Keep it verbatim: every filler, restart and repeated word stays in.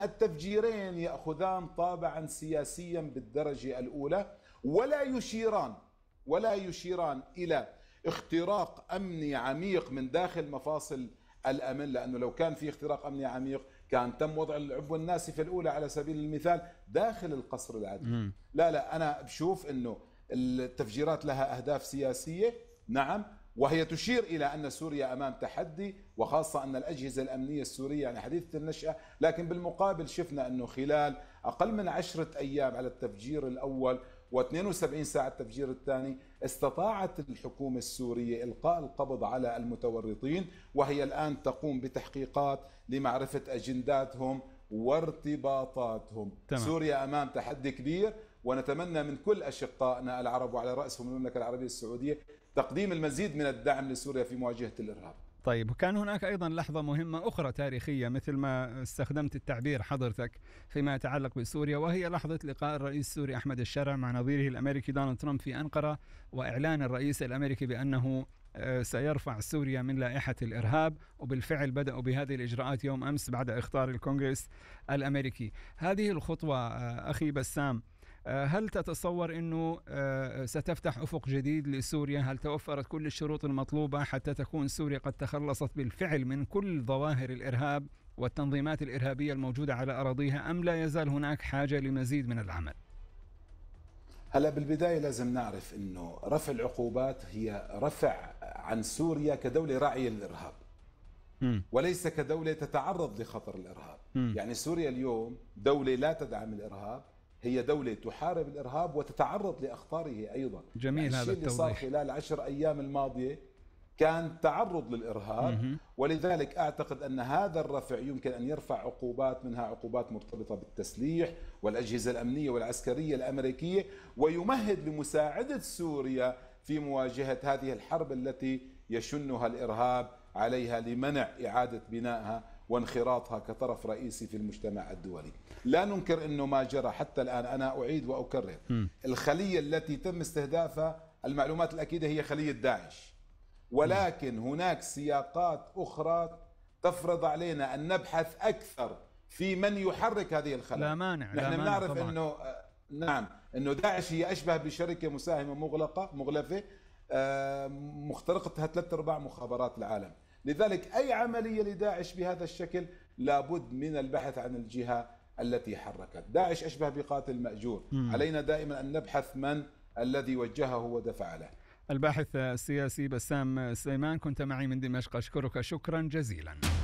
التفجيرين يأخذان طابعا سياسيا بالدرجة الأولى، ولا يشيران ولا يشيران إلى اختراق أمني عميق من داخل مفاصل الأمن، لأنه لو كان في اختراق أمني عميق كان تم وضع العبوة الناسفة الأولى على سبيل المثال داخل القصر العدلي. لا لا أنا بشوف أنه التفجيرات لها أهداف سياسية، نعم، وهي تشير إلى أن سوريا أمام تحدي، وخاصة أن الأجهزة الأمنية السورية يعني حديثة النشأة، لكن بالمقابل شفنا أنه خلال أقل من عشرة أيام على التفجير الأول واثنين وسبعين ساعة التفجير الثاني استطاعت الحكومة السورية إلقاء القبض على المتورطين، وهي الآن تقوم بتحقيقات لمعرفة أجنداتهم وارتباطاتهم. تمام. سوريا أمام تحدي كبير، ونتمنى من كل أشقائنا العرب وعلى رأسهم المملكة العربية السعودية تقديم المزيد من الدعم لسوريا في مواجهة الإرهاب. طيب، وكان هناك أيضا لحظة مهمة أخرى تاريخية مثل ما استخدمت التعبير حضرتك فيما يتعلق بسوريا، وهي لحظة لقاء الرئيس السوري أحمد الشرع مع نظيره الأمريكي دونالد ترامب في أنقرة، وإعلان الرئيس الأمريكي بأنه سيرفع سوريا من لائحة الإرهاب، وبالفعل بدأوا بهذه الإجراءات يوم أمس بعد إخطار الكونغرس الأمريكي. هذه الخطوة أخي بسام، هل تتصور أنه ستفتح أفق جديد لسوريا؟ هل توفرت كل الشروط المطلوبة حتى تكون سوريا قد تخلصت بالفعل من كل ظواهر الإرهاب والتنظيمات الإرهابية الموجودة على أراضيها، أم لا يزال هناك حاجة لمزيد من العمل؟ هلا بالبداية لازم نعرف أنه رفع العقوبات هي رفع عن سوريا كدولة راعية للإرهاب، م. وليس كدولة تتعرض لخطر الإرهاب. م. يعني سوريا اليوم دولة لا تدعم الإرهاب، هي دولة تحارب الإرهاب وتتعرض لأخطاره أيضا. جميل. يعني هذا الشيء اللي صار خلال عشر أيام الماضية كان تعرض للإرهاب. م- ولذلك أعتقد أن هذا الرفع يمكن أن يرفع عقوبات، منها عقوبات مرتبطة بالتسليح والأجهزة الأمنية والعسكرية الأمريكية، ويمهد لمساعدة سوريا في مواجهة هذه الحرب التي يشنها الإرهاب عليها لمنع إعادة بنائها وانخراطها كطرف رئيسي في المجتمع الدولي. لا ننكر أنه ما جرى حتى الآن، أنا أعيد وأكرر، م. الخلية التي تم استهدافها المعلومات الأكيدة هي خلية داعش، ولكن هناك سياقات أخرى تفرض علينا أن نبحث أكثر في من يحرك هذه الخلايا. لا مانع. نحن بنعرف أنه نعم أنه داعش هي أشبه بشركة مساهمة مغلقة مغلفة مخترقتها ثلاث أرباع مخابرات العالم. لذلك أي عملية لداعش بهذا الشكل لابد من البحث عن الجهة التي حركت. داعش أشبه بقاتل مأجور. م. علينا دائما أن نبحث من الذي وجهه ودفع له. الباحث السياسي بسام سليمان كنت معي من دمشق، أشكرك شكرا جزيلا.